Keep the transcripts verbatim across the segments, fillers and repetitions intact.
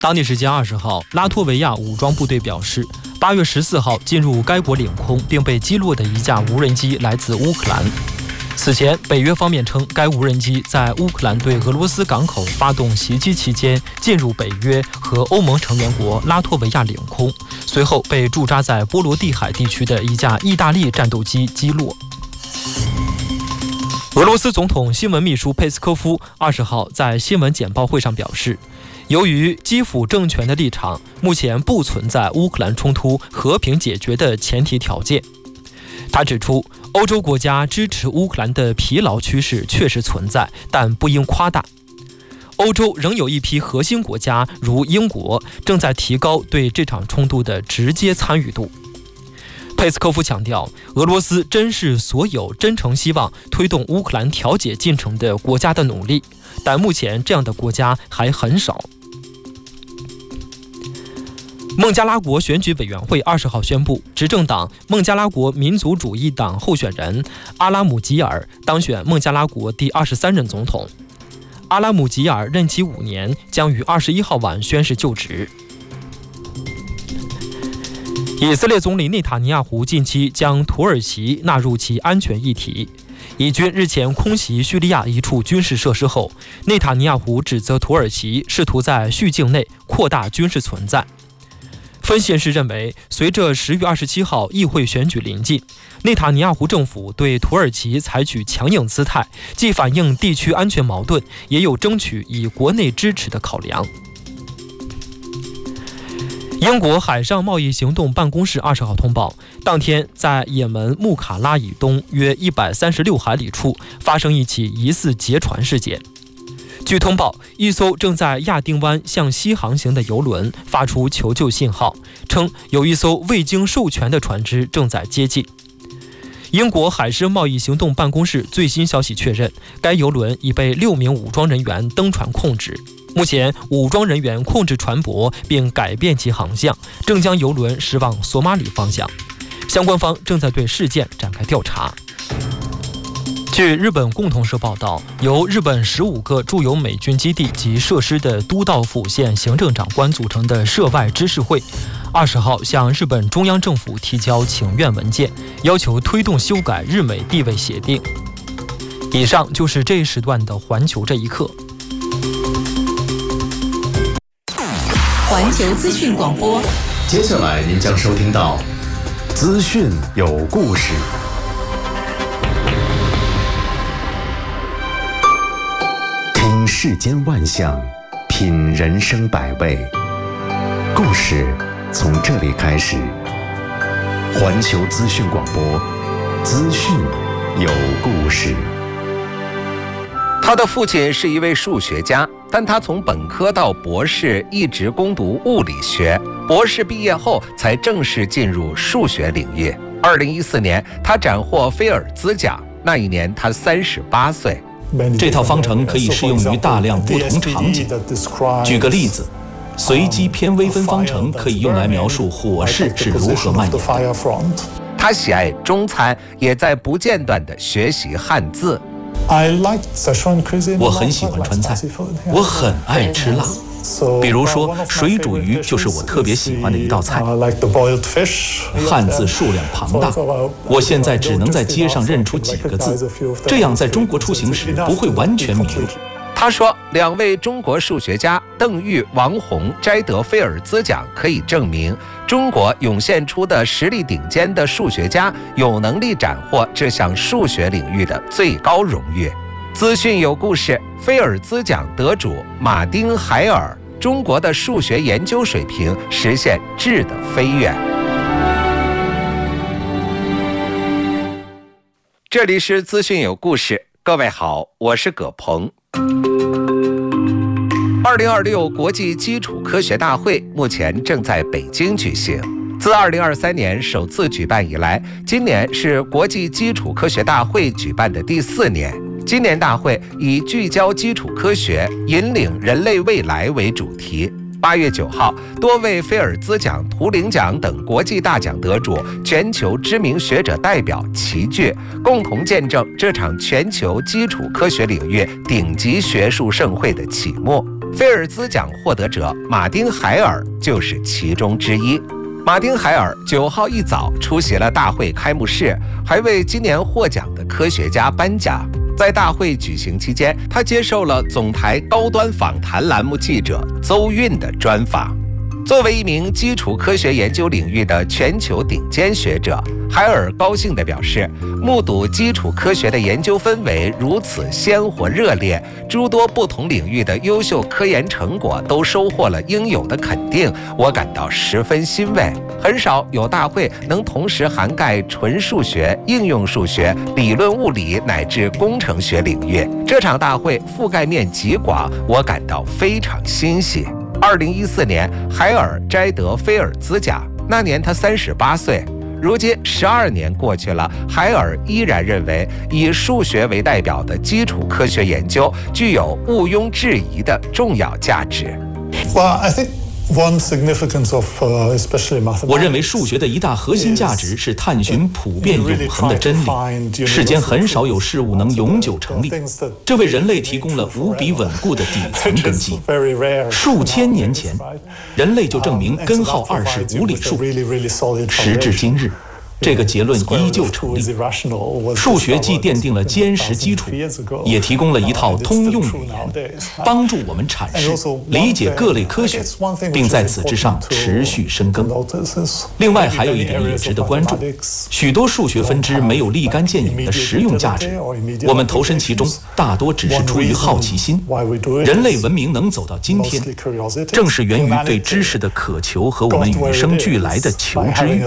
当地时间二十号，拉脱维亚武装部队表示，八月十四号进入该国领空并被击落的一架无人机来自乌克兰。此前，北约方面称，该无人机在乌克兰对俄罗斯港口发动袭击期间进入北约和欧盟成员国拉脱维亚领空，随后被驻扎在波罗的海地区的一架意大利战斗机击落。俄罗斯总统新闻秘书佩斯科夫二十号在新闻简报会上表示，由于基辅政权的立场，目前不存在乌克兰冲突和平解决的前提条件。他指出，欧洲国家支持乌克兰的疲劳趋势确实存在，但不应夸大。欧洲仍有一批核心国家，如英国，正在提高对这场冲突的直接参与度。佩斯科夫强调，俄罗斯珍视所有真诚希望推动乌克兰调解进程的国家的努力，但目前这样的国家还很少。孟加拉国选举委员会二十号宣布，执政党孟加拉国民族主义党候选人阿拉姆吉尔当选孟加拉国第二十三任总统。阿拉姆吉尔任期五年，将于二十一号晚宣誓就职。以色列总理内塔尼亚胡近期将土耳其纳入其安全议题。以军日前空袭叙利亚一处军事设施后，内塔尼亚胡指责土耳其试图在叙境内扩大军事存在。分析人士认为，随着十月二十七号议会选举临近，内塔尼亚胡政府对土耳其采取强硬姿态，既反映地区安全矛盾，也有争取以国内支持的考量。英国海上贸易行动办公室二十号通报，当天在也门穆卡拉以东约一百三十六海里处发生一起疑似劫船事件。据通报，一艘正在亚丁湾向西航行的邮轮发出求救信号，称有一艘未经授权的船只正在接近。英国海事贸易行动办公室最新消息确认，该邮轮已被六名武装人员登船控制。目前，武装人员控制船舶并改变其航向，正将邮轮驶往索马里方向。相关方正在对事件展开调查。据日本共同社报道，由日本十五个驻有美军基地及设施的都道府县行政长官组成的涉外知事会，二十号向日本中央政府提交请愿文件，要求推动修改日美地位协定。以上就是这一时段的环球这一刻。 环球资讯广播， 接下来您将收听到资讯有故事。听世间万象，品人生百味，故事从这里开始。环球资讯广播，资讯有故事。 他的父亲是一位数学家，但他从本科到博士一直攻读物理学，博士毕业后才正式进入数学领域。二零一四年，他斩获菲尔兹奖，那一年他三十八岁。 这套方程可以适用于大量不同场景。举个例子，随机偏微分方程可以用来描述火势是如何蔓延的。 他喜爱中餐，也在不间断地学习汉字。 我很喜欢川菜，我很爱吃辣。比如说，水煮鱼就是我特别喜欢的一道菜。汉字数量庞大，我现在只能在街上认出几个字，这样在中国出行时不会完全迷路。 他说，两位中国数学家邓玉、王洪摘得菲尔兹奖，可以证明中国涌现出的实力顶尖的数学家有能力斩获这项数学领域的最高荣誉。资讯有故事，菲尔兹奖得主马丁·海尔，中国的数学研究水平实现质的飞跃。这里是资讯有故事，各位好，我是葛鹏。二零二六国际基础科学大会目前正在北京举行。自二零二三年首次举办以来，今年是国际基础科学大会举办的第四年。今年大会以聚焦基础科学，引领人类未来为主题。八月九号，多位菲尔兹奖、图灵奖等国际大奖得主、全球知名学者代表齐聚，共同见证这场全球基础科学领域顶级学术盛会的启幕。 菲尔兹奖获得者马丁·海尔就是其中之一。马丁·海尔九号一早出席了大会开幕式，还为今年获奖的科学家颁奖。在大会举行期间，他接受了总台高端访谈栏目记者邹韵的专访。作为一名基础科学研究领域的全球顶尖学者，海尔高兴地表示，目睹基础科学的研究氛围如此鲜活热烈，诸多不同领域的优秀科研成果都收获了应有的肯定，我感到十分欣慰。很少有大会能同时涵盖纯数学、应用数学、理论物理乃至工程学领域。这场大会覆盖面极广，我感到非常欣喜。二零一四年，海尔摘得菲尔兹奖，那年他三十八岁。如今十二年过去了，海尔依然认为以数学为代表的基础科学研究具有毋庸置疑的重要价值。 Well, I think one significance of, uh, especially mathematics. 我认为数学的一大核心价值是探寻普遍永恒的真理。世间很少有事物能永久成立，这为人类提供了无比稳固的底层根基。数千年前，人类就证明根号二是无理数。时至今日，这个结论依旧成立。数学既奠定了坚实基础，也提供了一套通用语言，帮助我们阐释、理解各类科学，并在此之上持续深耕。另外，还有一点也值得关注：许多数学分支没有立竿见影的实用价值，我们投身其中，大多只是出于好奇心。人类文明能走到今天，正是源于对知识的渴求和我们与生俱来的求知欲。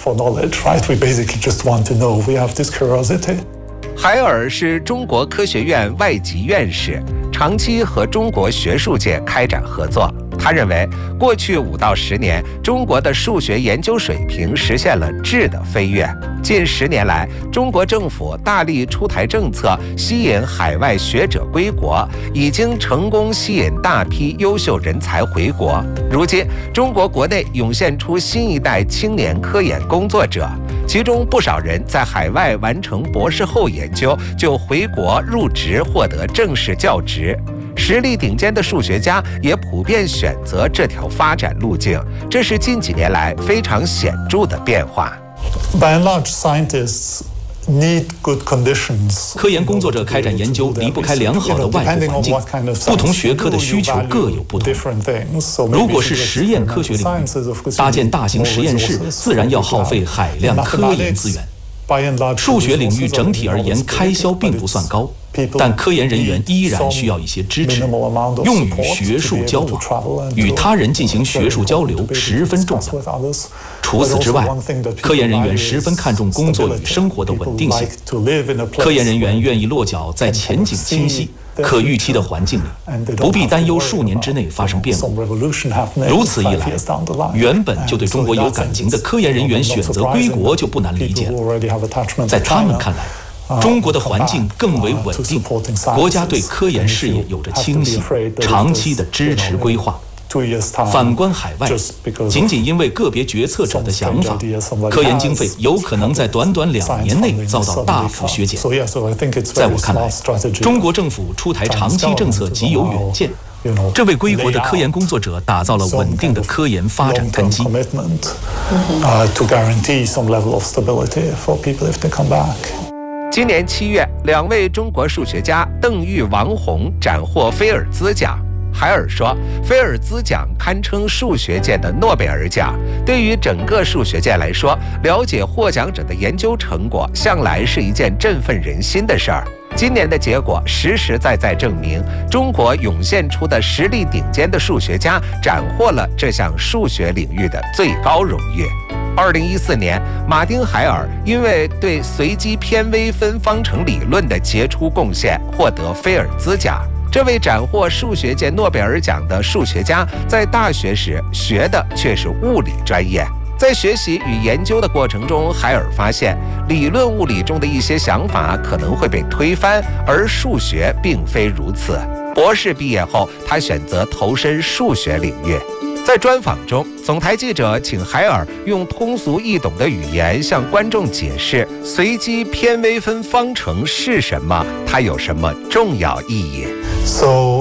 We basically just want to know. We have this curiosity. 海尔是中国科学院外籍院士，长期和中国学术界开展合作。他认为，过去五到十年，中国的数学研究水平实现了质的飞跃。近十年来，中国政府大力出台政策，吸引海外学者归国，已经成功吸引大批优秀人才回国。如今，中国国内涌现出新一代青年科研工作者，其中不少人在海外完成博士后研究，就回国入职，获得正式教职。实力顶尖的数学家也普遍选择这条发展路径，这是近几年来非常显著的变化。 By and large, scientists need good conditions. 科研工作者开展研究离不开良好的外部环境，不同学科的需求各有不同。如果是实验科学领域，搭建大型实验室自然要耗费海量科研资源。数学领域整体而言开销并不算高，但科研人员依然需要一些支持，用于学术交往，与他人进行学术交流十分重要。除此之外，科研人员十分看重工作与生活的稳定性。科研人员愿意落脚在前景清晰、可预期的环境里，不必担忧数年之内发生变故。如此一来，原本就对中国有感情的科研人员选择归国就不难理解了。在他们看来，中国的环境更为稳定，国家对科研事业有着清晰、长期的支持规划。反观海外，仅仅因为个别决策者的想法，科研经费有可能在短短两年内遭到大幅削减。在我看来，中国政府出台长期政策极有远见，这为归国的科研工作者打造了稳定的科研发展根基。 今年七月，两位中国数学家邓玉、王宏斩获菲尔兹奖。海尔说，菲尔兹奖堪称数学界的诺贝尔奖，对于整个数学界来说，了解获奖者的研究成果向来是一件振奋人心的事儿。今年的结果实实在在证明，中国涌现出的实力顶尖的数学家斩获了这项数学领域的最高荣誉。二零一四年，马丁·海尔因为对随机偏微分方程理论的杰出贡献，获得菲尔兹奖。这位斩获数学界诺贝尔奖的数学家，在大学时学的却是物理专业。在学习与研究的过程中，海尔发现理论物理中的一些想法可能会被推翻，而数学并非如此。博士毕业后，他选择投身数学领域。在专访中，总台记者请海尔用通俗易懂的语言向观众解释随机偏微分方程是什么，它有什么重要意义。 So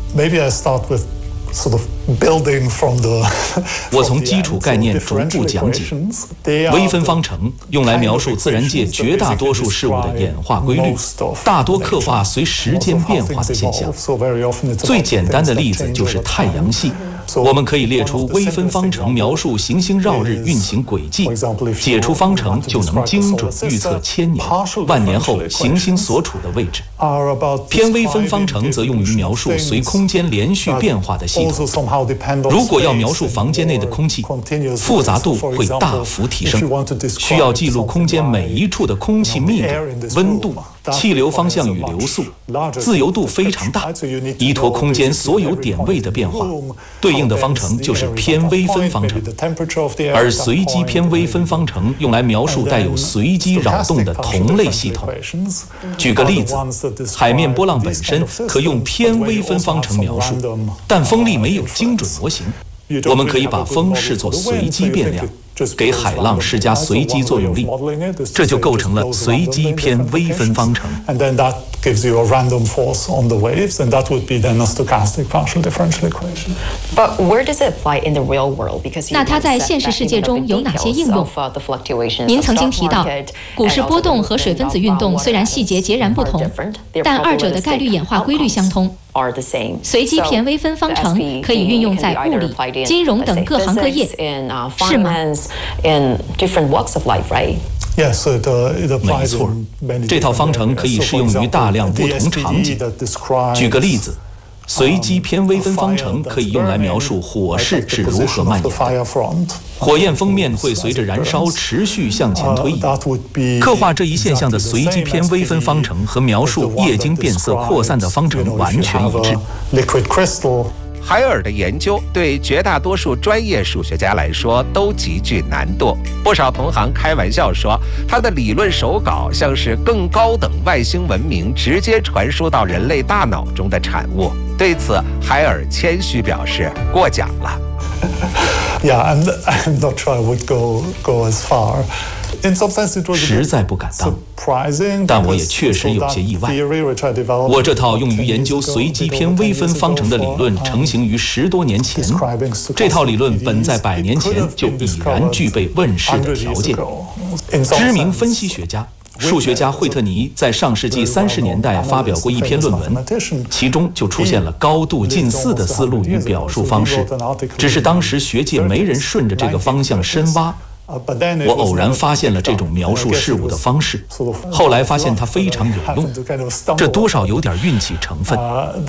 Maybe I start with sort of building from the 我从基础概念逐步讲解。微分方程用来描述自然界绝大多数事物的演化规律，大多刻画随时间变化的现象。最简单的例子就是太阳系。我们可以列出微分方程描述行星绕日运行轨迹，解出方程就能精准预测千年、万年后行星所处的位置。偏微分方程则用于描述随空间连续变化的系统。如果要描述房间内的空气，复杂度会大幅提升，需要记录空间每一处的空气密度、温度、气流方向与流速，自由度非常大，依托空间所有点位的变化。对应的方程就是偏微分方程，而随机偏微分方程用来描述带有随机扰动的同类系统。举个例子，海面波浪本身可用偏微分方程描述，但风力没有精准模型，我们可以把风视作随机变量，给海浪施加随机作用力，这就构成了随机偏微分方程。 gives you a random force on the waves, and that would be then a stochastic partial differential equation. But where does it apply in the real world? Because 那它在现实世界中有哪些应用？您曾经提到，股市波动和水分子运动虽然细节截然不同，但二者的概率演化规律相通。随机偏微分方程可以运用在物理、金融等各行各业，是吗？ 没错，这套方程可以适用于大量不同场景。举个例子，随机偏微分方程可以用来描述火势是如何蔓延的，火焰封面会随着燃烧持续向前推移。刻画这一现象的随机偏微分方程和描述液晶变色扩散的方程完全一致。 海尔的研究对绝大多数专业数学家来说都极具难度，不少同行开玩笑说，他的理论手稿像是更高等外星文明直接传输到人类大脑中的产物。对此，海尔谦虚表示过奖了。 Yeah, I'm, I'm not sure I would go go as far. 实在不敢当，但我也确实有些意外。我这套用于研究随机偏微分方程的理论成型于十多年前，这套理论本在百年前就已然具备问世的条件。知名分析学家、数学家惠特尼在上世纪三十年代发表过一篇论文，其中就出现了高度近似的思路与表述方式，只是当时学界没人顺着这个方向深挖。我偶然发现了这种描述事物的方式，后来发现它非常有用，这多少有点运气成分。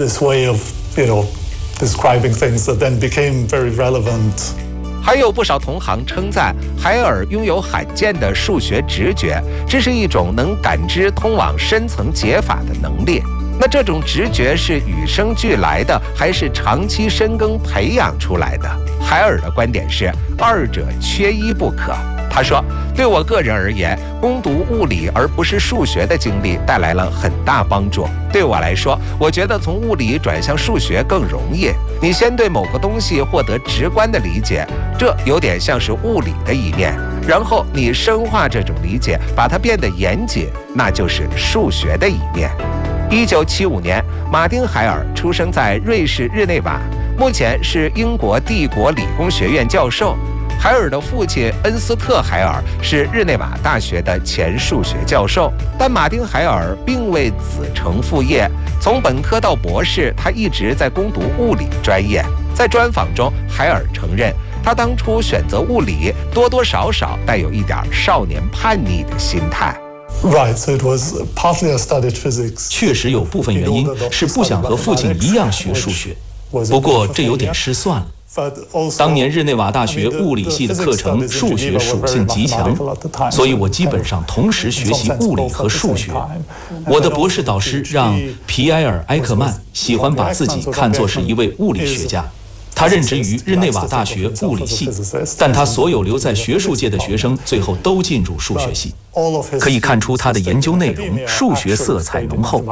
还有不少同行称赞海尔拥有罕见的数学直觉，这是一种能感知通往深层解法的能力。那这种直觉是与生俱来的，还是长期深耕培养出来的？海尔的观点是，二者缺一不可。他说，对我个人而言，攻读物理而不是数学的经历带来了很大帮助。对我来说，我觉得从物理转向数学更容易。你先对某个东西获得直观的理解，这有点像是物理的一面，然后你深化这种理解，把它变得严谨，那就是数学的一面。一九七五年，马丁·海尔出生在瑞士日内瓦，目前是英国帝国理工学院教授。海尔的父亲恩斯特·海尔是日内瓦大学的前数学教授，但马丁·海尔并未子承父业，从本科到博士，他一直在攻读物理专业。在专访中，海尔承认，他当初选择物理多多少少带有一点少年叛逆的心态。 Right, so it was partly I studied physics. 确实有部分原因是不想和父亲一样学数学，不过这有点失算了。当年日内瓦大学物理系的课程数学属性极强，所以我基本上同时学习物理和数学。我的博士导师让皮埃尔·埃克曼喜欢把自己看作是一位物理学家。他任职于日内瓦大学物理系，但他所有留在学术界的学生最后都进入数学系，可以看出他的研究内容数学色彩浓厚。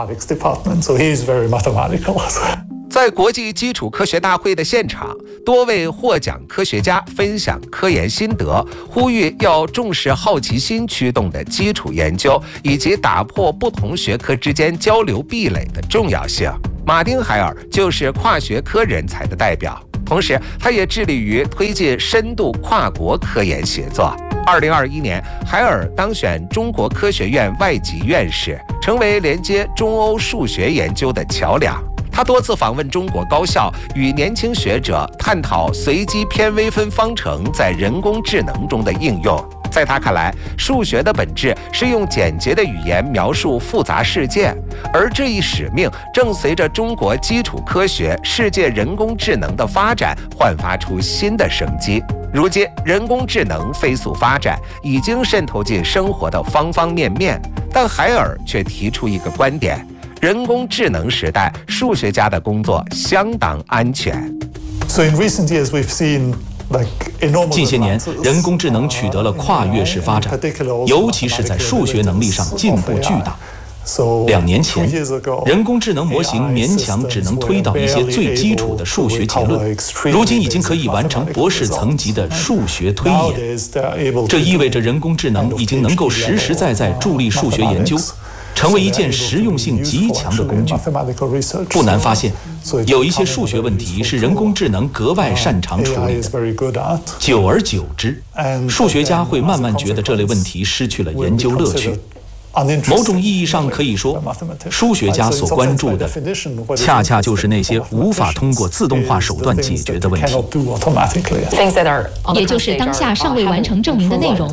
在国际基础科学大会的现场，多位获奖科学家分享科研心得，呼吁要重视好奇心驱动的基础研究，以及打破不同学科之间交流壁垒的重要性。 马丁·海尔就是跨学科人才的代表，同时他也致力于推进深度跨国科研协作。二零二一年，海尔当选中国科学院外籍院士，成为连接中欧数学研究的桥梁。他多次访问中国高校，与年轻学者探讨随机偏微分方程在人工智能中的应用。在他看来，数学的本质是用简洁的语言描述复杂事件，而这一使命正随着中国基础科学、世界人工智能的发展焕发出新的生机。如今，人工智能飞速发展，已经渗透进生活的方方面面，但海尔却提出一个观点：人工智能时代，数学家的工作相当安全。 So in recent years, we've seen 近些年，人工智能取得了跨越式发展，尤其是在数学能力上进步巨大。两年前，人工智能模型勉强只能推导一些最基础的数学结论，如今已经可以完成博士层级的数学推演。这意味着人工智能已经能够实实在在助力数学研究，成为一件实用性极强的工具。不难发现，有一些数学问题是人工智能格外擅长处理的。久而久之，数学家会慢慢觉得这类问题失去了研究乐趣。某种意义上可以说，数学家所关注的恰恰就是那些无法通过自动化手段解决的问题， 也就是当下尚未完成证明的内容。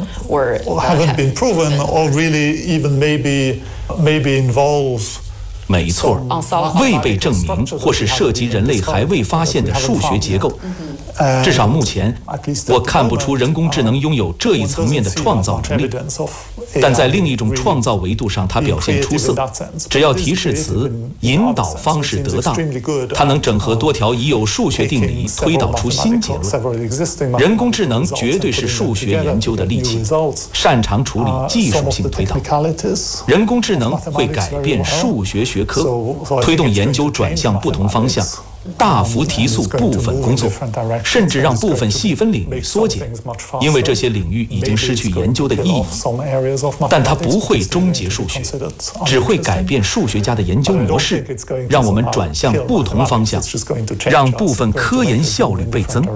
没错，未被证明或是涉及人类还未发现的数学结构。至少目前，我看不出人工智能拥有这一层面的创造能力，但在另一种创造维度上，它表现出色。只要提示词、引导方式得当，它能整合多条已有数学定理，推导出新结论。人工智能绝对是数学研究的利器，擅长处理技术性推导。人工智能会改变数学学科，推动研究转向不同方向。大幅提速部分工作，甚至让部分细分领域缩减，因为这些领域已经失去研究的意义。但它不会终结数学，只会改变数学家的研究模式，让我们转向不同方向，让部分科研效率倍增。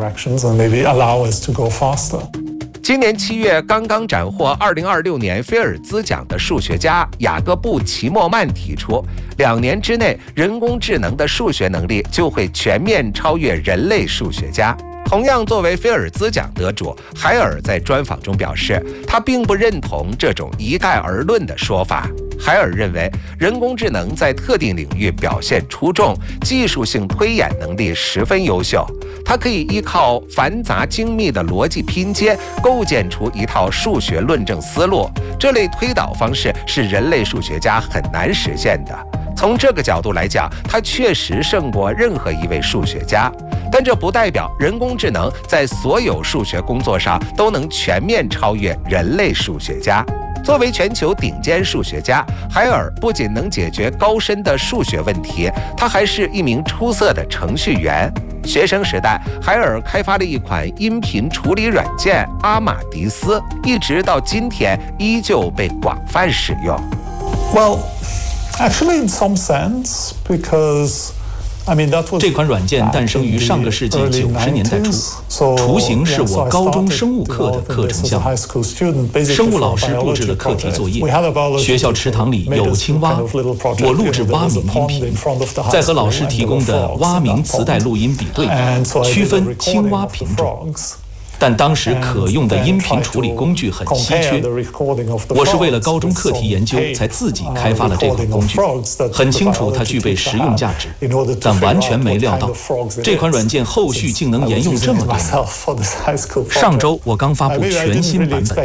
今年七月刚刚斩获二零二六年菲尔兹奖的数学家雅各布·齐默曼提出，两年之内，人工智能的数学能力就会全面超越人类数学家。同样作为菲尔兹奖得主，海尔在专访中表示，他并不认同这种一概而论的说法。海尔认为，人工智能在特定领域表现出众，技术性推演能力十分优秀。它可以依靠繁杂精密的逻辑拼接，构建出一套数学论证思路。这类推导方式是人类数学家很难实现的。从这个角度来讲，它确实胜过任何一位数学家。但这不代表人工智能在所有数学工作上都能全面超越人类数学家。作为全球顶尖数学家，海尔不仅能解决高深的数学问题，他还是一名出色的程序员。学生时代，海尔开发了一款音频处理软件阿马迪斯，一直到今天依旧被广泛使用。 Well, actually, in some sense, because 这款软件诞生于上个世纪九十年代初，雏形是我高中生物课的课程项目。生物老师布置了课题作业，学校池塘里有青蛙，我录制蛙鸣音频，再和老师提供的蛙鸣磁带录音比对，区分青蛙品种。但当时可用的音频处理工具很稀缺，我是为了高中课题研究才自己开发了这款工具。很清楚它具备实用价值，但完全没料到这款软件后续竟能沿用这么多年。上周我刚发布全新版本。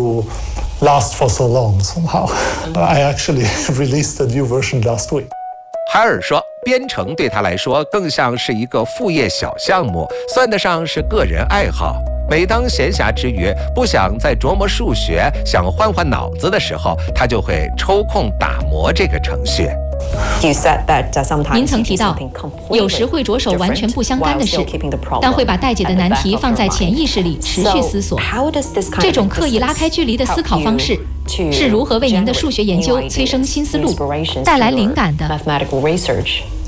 海尔说，编程对他来说更像是一个副业小项目，算得上是个人爱好。每当闲暇之余不想再琢磨数学，想换换脑子的时候，他就会抽空打磨这个程序。 您曾提到，有时会着手完全不相干的事，但会把待解的难题放在潜意识里持续思索。这种刻意拉开距离的思考方式，是如何为您的数学研究催生新思路、带来灵感的？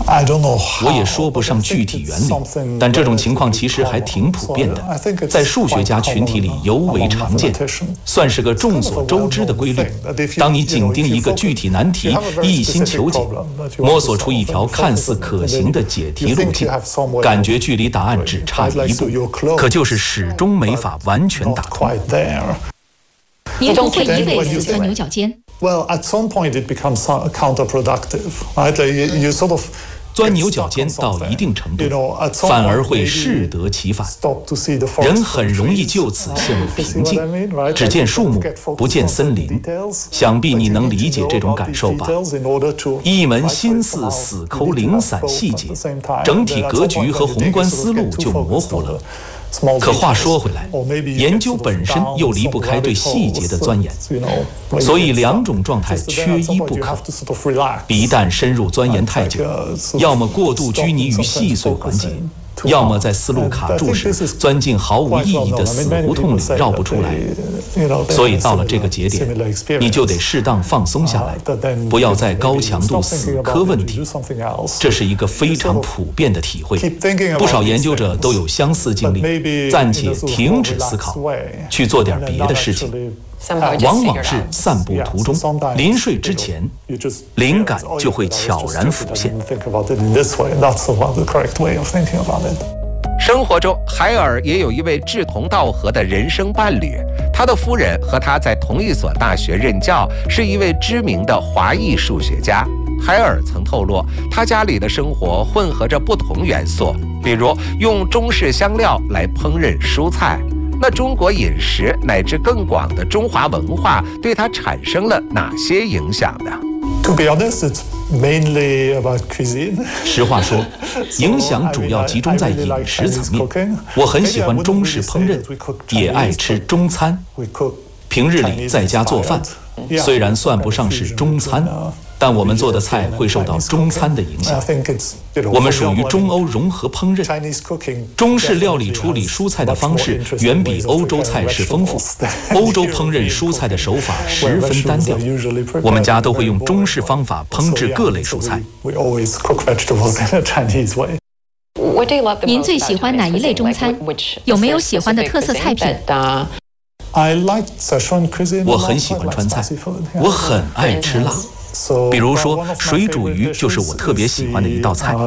我也说不上具体原理，但这种情况其实还挺普遍的，在数学家群体里尤为常见，算是个众所周知的规律。当你紧盯一个具体难题，一心求解，摸索出一条看似可行的解题路径，感觉距离答案只差一步，可就是始终没法完全打通。 您不会一辈子钻牛角尖。 Well, at some point it becomes counterproductive, right? You sort of 钻牛角尖到一定程度，反而会适得其反。人很容易就此陷入瓶颈，只见树木，不见森林。想必你能理解这种感受吧？一门心思死抠零散细节，整体格局和宏观思路就模糊了。可话说回来，研究本身又离不开对细节的钻研，所以两种状态缺一不可。一旦深入钻研太久，要么过度拘泥于细碎环节，要么在思路卡住时钻进毫无意义的死胡同里绕不出来。所以到了这个节点，你就得适当放松下来，不要再高强度死磕问题。这是一个非常普遍的体会，不少研究者都有相似经历，暂且停止思考，去做点别的事情。往往是散步途中、临睡之前，灵感就会悄然浮现。 生活中，海尔也有一位志同道合的人生伴侣，他的夫人和他在同一所大学任教，是一位知名的华裔数学家。海尔曾透露，他家里的生活混合着不同元素，比如用中式香料来烹饪蔬菜。那中国饮食乃至更广的中华文化对他产生了哪些影响呢？ To be honest, it's mainly about cuisine. 实话说，影响主要集中在饮食层面。我很喜欢中式烹饪，也爱吃中餐。平日里在家做饭，虽然算不上是中餐，但我们做的菜会受到中餐的影响。我们属于中欧融合烹饪，中式料理处理蔬菜的方式远比欧洲菜式丰富。欧洲烹饪蔬菜的手法十分单调，我们家都会用中式方法烹制各类蔬菜。 您最喜欢哪一类中餐？有没有喜欢的特色菜品？ 我很喜欢川菜，我很爱吃辣。比如说，水煮鱼就是我特别喜欢的一道菜。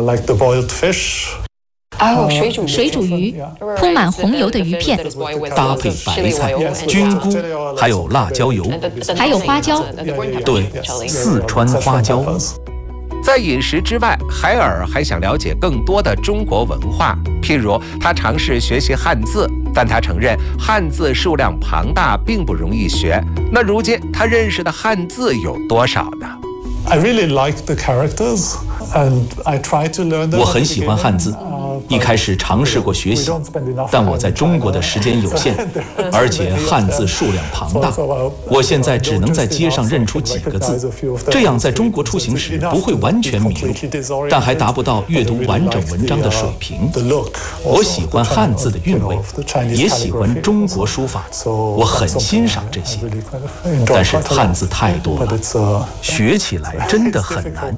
水煮鱼，铺满红油的鱼片， 搭配白菜、菌菇，还有辣椒油， 还有花椒。 对，四川花椒。 在饮食之外，海尔还想了解更多的中国文化，譬如他尝试学习汉字，但他承认汉字数量庞大，并不容易学。那如今他认识的汉字有多少呢？ I really like the characters, and I try to learn them. 我很喜欢汉字，一开始尝试过学习，但我在中国的时间有限，而且汉字数量庞大，我现在只能在街上认出几个字，这样在中国出行时不会完全迷路，但还达不到阅读完整文章的水平。我喜欢汉字的韵味，也喜欢中国书法，我很欣赏这些，但是汉字太多了，学起来真的很难。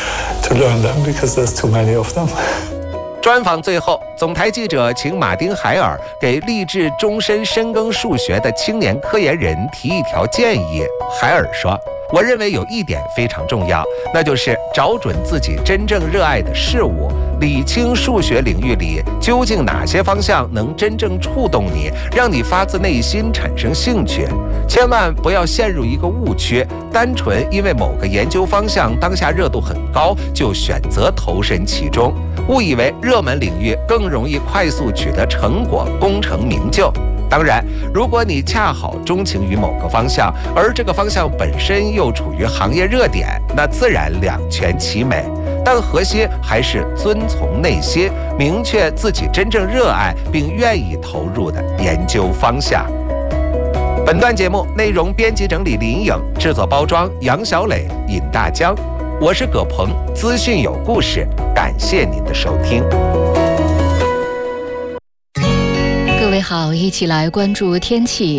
专访最后，总台记者请马丁·海尔给立志终身深耕数学的青年科研人提一条建议。海尔说：“我认为有一点非常重要，那就是找准自己真正热爱的事物，理清数学领域里究竟哪些方向能真正触动你，让你发自内心产生兴趣。千万不要陷入一个误区，单纯因为某个研究方向当下热度很高，就选择投身其中。误以为热门领域更容易快速取得成果，功成名就。当然，如果你恰好钟情于某个方向，而这个方向本身又处于行业热点，那自然两全其美。但核心还是遵从内心，明确自己真正热爱并愿意投入的研究方向。本段节目内容编辑整理林颖，制作包装杨小磊、尹大江。我是葛鹏，资讯有故事，感谢您的收听。 各位好，一起来关注天气。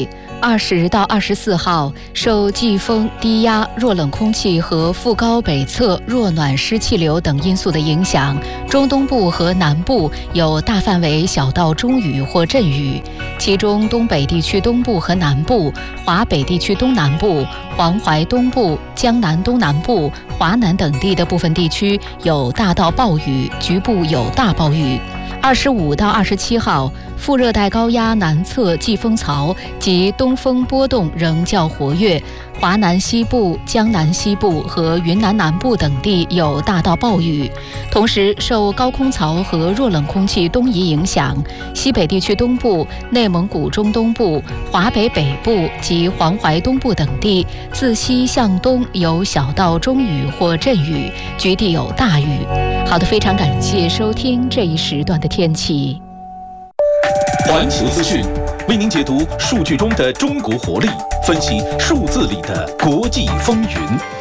二十到二十四号，受季风、低压、弱冷空气和副高北侧弱暖湿气流等因素的影响，中东部和南部有大范围小到中雨或阵雨，其中东北地区东部和南部、华北地区东南部、黄淮东部、江南东南部、华南等地的部分地区有大到暴雨，局部有大暴雨。二十五到二十七号，副热带高压南侧季风槽及东风波动仍较活跃，华南西部、江南西部和云南南部等地有大到暴雨。同时，受高空槽和弱冷空气东移影响，西北地区东部、内蒙古中东部、华北北部及黄淮东部等地自西向东有小到中雨或阵雨，局地有大雨。好的，非常感谢收听这一时段的天气。 环球资讯为您解读数据中的中国活力，分析数字里的国际风云。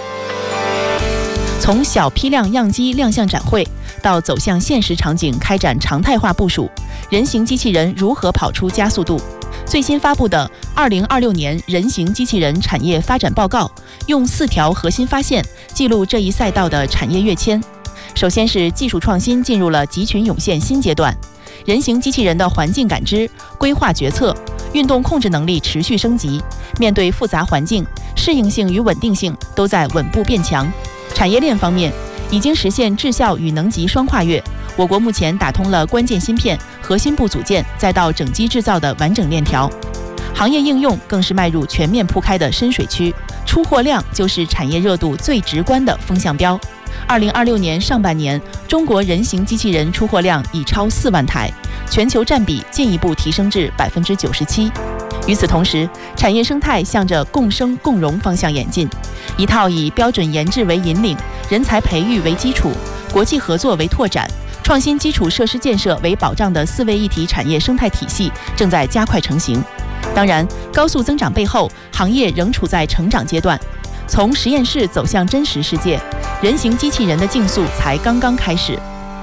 从小批量样机亮相展会，到走向现实场景开展常态化部署，人形机器人如何跑出加速度？最新发布的《二零二六年人形机器人产业发展报告》用四条核心发现记录这一赛道的产业跃迁。首先是技术创新进入了集群涌现新阶段，人形机器人的环境感知、规划决策、运动控制能力持续升级，面对复杂环境，适应性与稳定性都在稳步变强。产业链方面，已经实现智效与能级双跨越，我国目前打通了关键芯片、核心部组件再到整机制造的完整链条。行业应用更是迈入全面铺开的深水区，出货量就是产业热度最直观的风向标。二零二六年上半年，中国人形机器人出货量已超四万台，全球占比进一步提升至百分之九十七。与此同时，产业生态向着共生共荣方向演进，一套以标准研制为引领、人才培育为基础、国际合作为拓展、创新基础设施建设为保障的四位一体产业生态体系正在加快成型。当然，高速增长背后，行业仍处在成长阶段。从实验室走向真实世界，人形机器人的竞速才刚刚开始。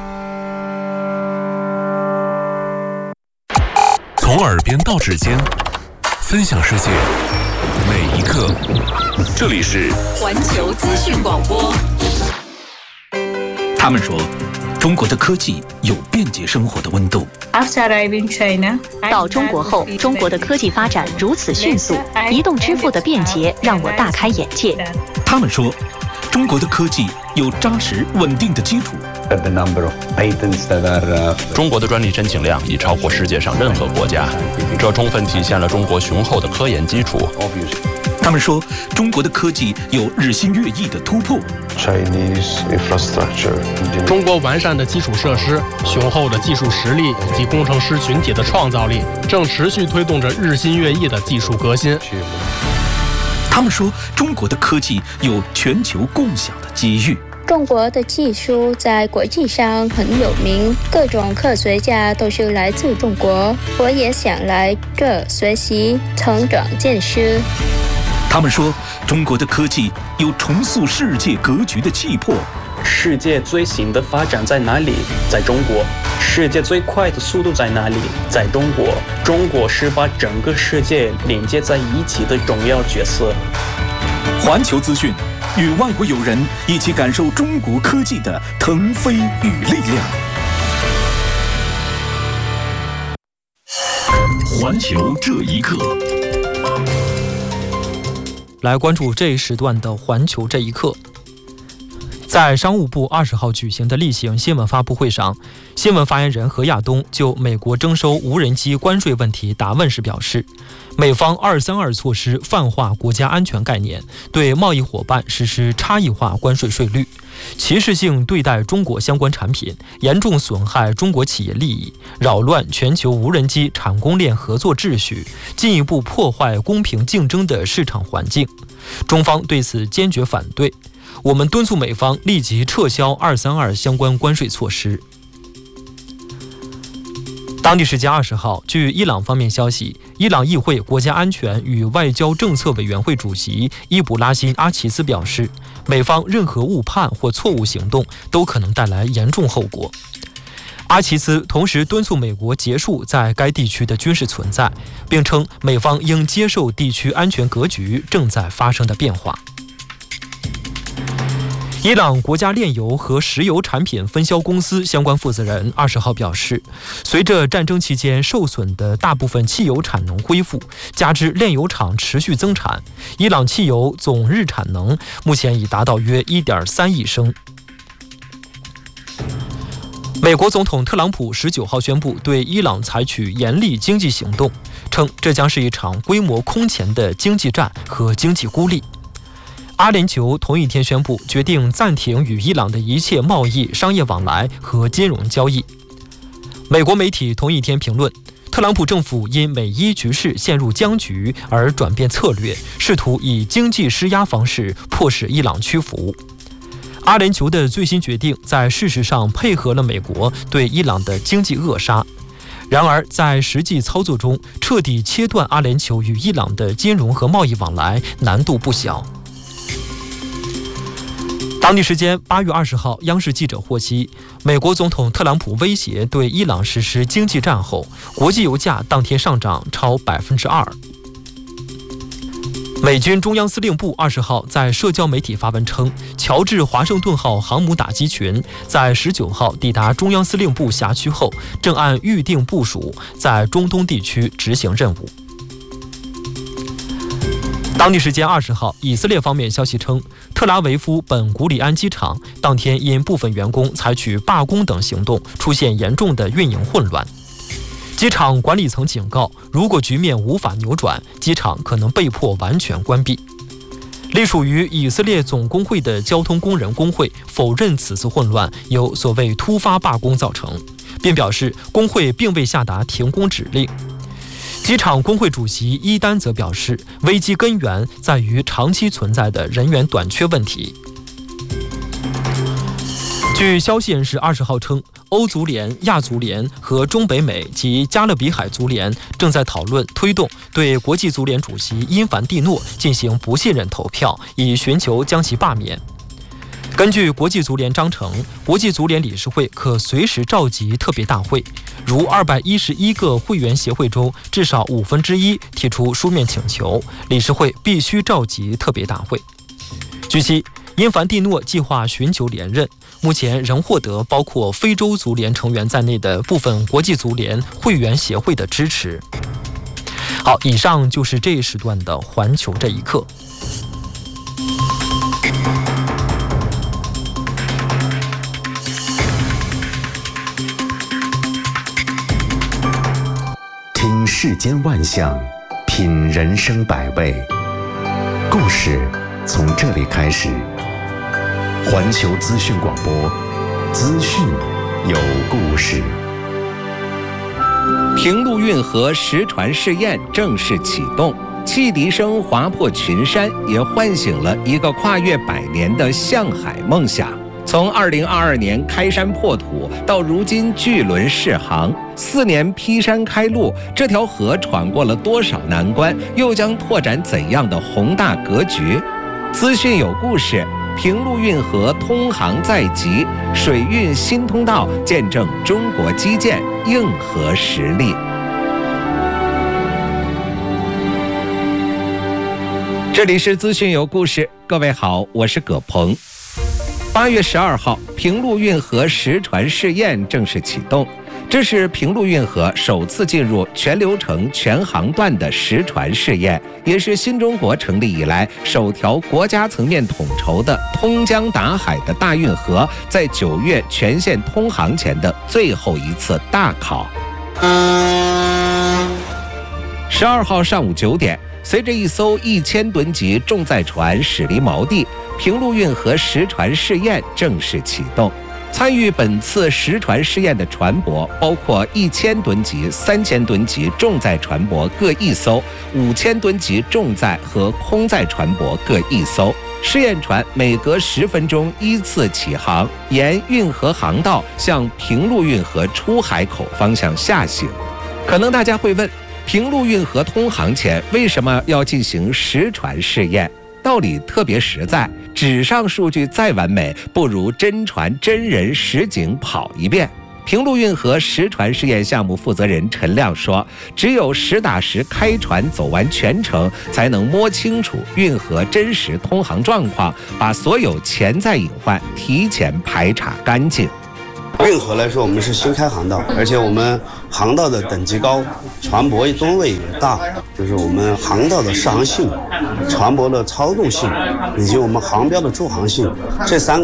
从耳边到指尖，分享世界每一刻。这里是环球资讯广播。 他们说，中国的科技有便捷生活的温度。 到中国后，中国的科技发展如此迅速，移动支付的便捷让我大开眼界。 他们说，中国的科技有扎实稳定的基础。 中国的专利申请量已超过世界上任何国家，这充分体现了中国雄厚的科研基础。 他们说，中国的科技有日新月异的突破。 中国完善的基础设施、雄厚的技术实力以及工程师群体的创造力，正持续推动着日新月异的技术革新。 他们说，中国的科技有全球共享的机遇。 中国的技术在国际上很有名，各种科学家都是来自中国，我也想来这学习、成长见识。 他们说，中国的科技有重塑世界格局的气魄。 世界最新的发展在哪里？在中国。世界最快的速度在哪里？在中国。中国是把整个世界连接在一起的重要角色。 环球资讯，与外国友人一起感受中国科技的腾飞与力量。 环球这一刻。 来关注这一时段的环球这一刻。在商务部二十号举行的例行新闻发布会上，新闻发言人何亚东就美国征收无人机关税问题答问时表示，美方二三二措施泛化国家安全概念，对贸易伙伴实施差异化关税税率，歧视性对待中国相关产品，严重损害中国企业利益，扰乱全球无人机产供链合作秩序，进一步破坏公平竞争的市场环境。中方对此坚决反对。我们敦促美方立即撤销二三二相关关税措施。当地时间二十号，据伊朗方面消息，伊朗议会国家安全与外交政策委员会主席伊卜拉辛·阿齐斯表示，美方任何误判或错误行动都可能带来严重后果。 阿齐兹同时敦促美国结束在该地区的军事存在，并称美方应接受地区安全格局正在发生的变化。伊朗国家炼油和石油产品分销公司相关负责人二十号表示，随着战争期间受损的大部分汽油产能恢复，加之炼油厂持续增产，伊朗汽油总日产能目前已达到约 一点三亿升。美国总统特朗普十九号宣布对伊朗采取严厉经济行动，称这将是一场规模空前的经济战和经济孤立。阿联酋同一天宣布决定暂停与伊朗的一切贸易、商业往来和金融交易。美国媒体同一天评论，特朗普政府因美伊局势陷入僵局而转变策略，试图以经济施压方式迫使伊朗屈服。阿联酋的最新决定在事实上配合了美国对伊朗的经济扼杀，然而在实际操作中，彻底切断阿联酋与伊朗的金融和贸易往来难度不小。当地时间八月二十号，央视记者获悉，美国总统特朗普威胁对伊朗实施经济战后，国际油价当天上涨超百分之二。美军中央司令部二十号在社交媒体发文称，乔治华盛顿号航母打击群在十九号抵达中央司令部辖区后，正按预定部署在中东地区执行任务。当地时间二十号，以色列方面消息称，特拉维夫本古里安机场当天因部分员工采取罢工等行动，出现严重的运营混乱。机场管理层警告，如果局面无法扭转，机场可能被迫完全关闭。隶属于以色列总工会的交通工人工会否认此次混乱由所谓突发罢工造成，并表示工会并未下达停工指令。机场工会主席伊丹则表示，危机根源在于长期存在的人员短缺问题。据消息人士二十号称，欧足联、亚足联和中北美及加勒比海足联正在讨论推动对国际足联主席因凡蒂诺进行不信任投票，以寻求将其罢免。根据国际足联章程，国际足联理事会可随时召集特别大会，如二百一十一个会员协会中至少五分之一提出书面请求，理事会必须召集特别大会。据悉，因凡蒂诺计划寻求连任，目前仍获得包括非洲足联成员在内的部分国际足联会员协会的支持。好，以上就是这一时段的环球这一刻。 听世间万象，品人生百味，故事从这里开始。环球资讯广播，资讯有故事。 平陆运河实船试验正式启动，汽笛声划破群山，也唤醒了一个跨越百年的向海梦想。从二零二二年开山破土到如今巨轮试航，四年劈山开路，这条河闯过了多少难关，又将拓展怎样的宏大格局？资讯有故事，平陆运河通航在即，水运新通道见证中国基建硬核实力。这里是资讯有故事，各位好，我是葛鹏。八月十二号，平陆运河实船试验正式启动。这是平陆运河首次进入全流程全航段的实船试验，也是新中国成立以来首条国家层面统筹的通江达海的大运河，在九月全线通航前的最后一次大考。十二号上午九点，随着一艘一千吨级重载船驶离锚地，平陆运河实船试验正式启动。参与本次实船试验的船舶包括一千吨级、三千吨级重载船舶各一艘，五千吨级重载和空载船舶各一艘。试验船每隔十分钟依次起航，沿运河航道向平陆运河出海口方向下行。可能大家会问，平陆运河通航前为什么要进行实船试验？道理特别实在，纸上数据再完美，不如真船真人实景跑一遍。 平陆运河实船试验项目负责人陈亮说，只有实打实开船走完全程，才能摸清楚运河真实通航状况，把所有潜在隐患提前排查干净。 运河来说，我们是新开航道，而且我们航道的等级高，船舶吨位也大，就是我们航道的适航性、船舶的操纵性以及我们航标的驻航性这三个